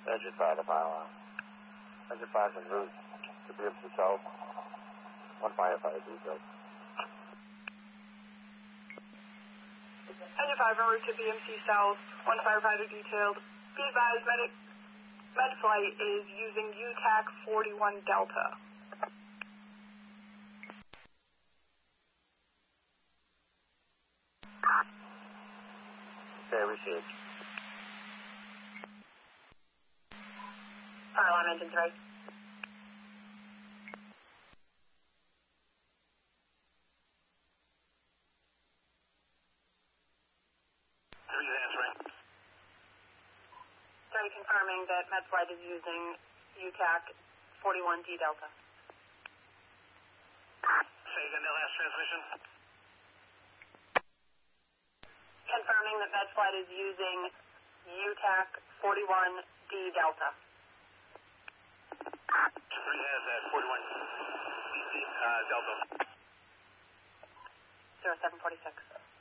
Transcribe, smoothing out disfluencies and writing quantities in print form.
Engine 5 to pylon. Engine 5 en route to BMC South. One firefighter detailed. Engine 5 en route to BMC South. One firefighter detailed. Be advised, med flight is using UTAC 41 Delta. Okay, received. Pylon engine 3. Confirming that MedFlight is using UTAC 41D Delta. Say again the last transmission. Confirming that MedFlight is using UTAC 41D Delta. 3 has that 41 DC Delta. 0746.